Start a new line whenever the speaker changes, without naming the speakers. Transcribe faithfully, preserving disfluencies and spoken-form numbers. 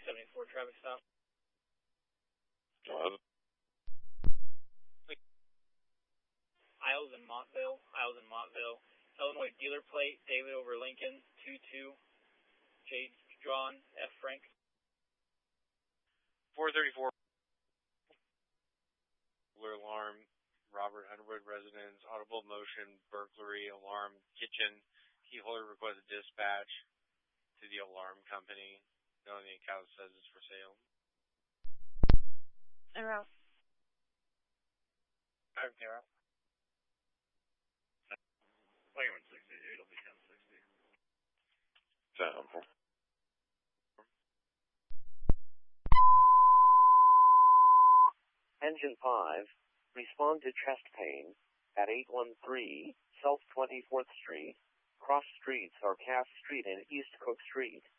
seventy-four traffic stop.
Hello?
Isles in Montville, Isles in Montville. Illinois dealer plate, David over Lincoln, two two. J. John F. Frank.
four thirty-four. Alarm, Robert Underwood residence, audible motion, burglary, alarm, kitchen. Key holder requested dispatch to the alarm company. Knowing the account says it's for sale.
Zero.
Five zero.
Playman sixty, it'll be ten sixty.
Sound.
Engine five, respond to chest pain at eight one three South twenty-fourth Street. Cross streets are Cass Street and East Cook Street.